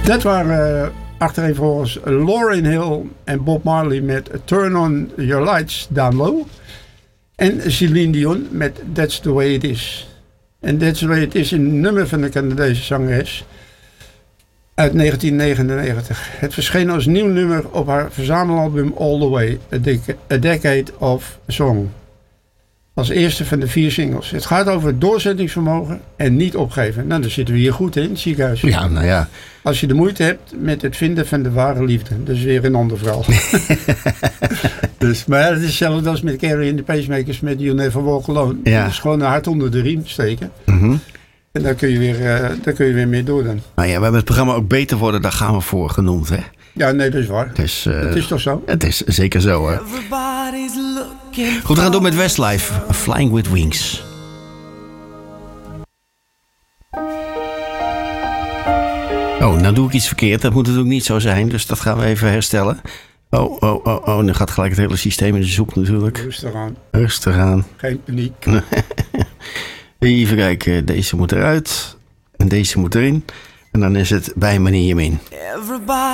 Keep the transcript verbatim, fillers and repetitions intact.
Dat waren uh, achtereenvolgens Lauryn Hill en Bob Marley met Turn On Your Lights Down Low. En Celine Dion met That's The Way It Is. En That's The Way It Is een nummer van de Canadese zangeres uit negentien negenennegentig. Het verscheen als nieuw nummer op haar verzamelalbum All The Way, A, Dec- A Decade of Song. Als eerste van de vier singles. Het gaat over doorzettingsvermogen en niet opgeven. Nou, dan zitten we hier goed in, in het ziekenhuis. Ja, nou ja. Als je de moeite hebt met het vinden van de ware liefde. Dat is weer een ander verhaal. dus, maar ja, het is hetzelfde als met Carrie in de Pacemakers met You Never Walk Alone. Ja. Dat is gewoon een hart onder de riem steken. Mm-hmm. En daar kun je weer, uh, daar kun je weer mee door dan. Nou ja, we hebben het programma ook Beter Worden, daar gaan we voor genoemd, hè? Ja, nee, dat is waar. Het is, uh, het is toch zo? Het is zeker zo, hoor. Goed, we gaan door met Westlife, Flying with Wings. Oh, nou doe ik iets verkeerd. Dat moet natuurlijk niet zo zijn, dus dat gaan we even herstellen. Oh, oh, oh, oh, nu gaat gelijk het hele systeem in de soep natuurlijk. Rustig aan. Rustig aan. Geen paniek. Even kijken, deze moet eruit. En deze moet erin. En dan is het bij meneer Jemin.